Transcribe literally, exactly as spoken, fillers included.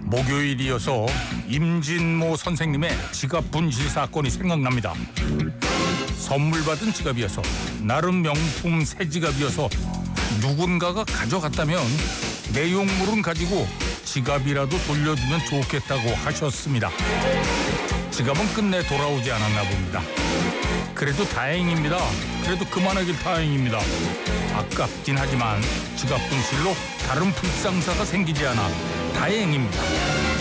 목요일이어서 임진모 선생님의 지갑 분실 사건이 생각납니다. 선물 받은 지갑이어서 나름 명품 새 지갑이어서 누군가가 가져갔다면 내용물은 가지고 지갑이라도 돌려주면 좋겠다고 하셨습니다. 지갑은 끝내 돌아오지 않았나 봅니다. 그래도 다행입니다. 그래도 그만하길 다행입니다. 아깝긴 하지만 지갑 분실로 다른 불상사가 생기지 않아 다행입니다.